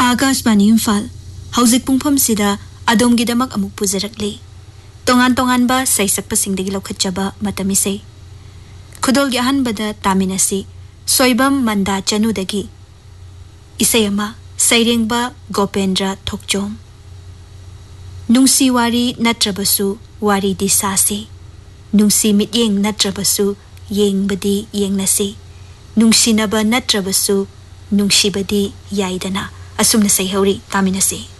आकाशवाणी इम्फाल हौजिक पुंगफम सिदा अदोमगिदमक अमुक पुजरकले तोंगान तोंगानबा सैसकपसिंगदगी लौखतचबा मतमिसे खुदोलगी अहनबदा तामिनसी सोइबम मंदा चनुदगी इसेयमा सैरेंगबा गोपेंद्र थोकचोम नुंसी वारी नत्रबसु वारी दिसासे नुंसी मित्येंग नत्रबसु येंगबदी येंगनसे नुंसीनबा नत्रबसु नुंसीबदी याइदना असुमना सैहौरी तामिनसे।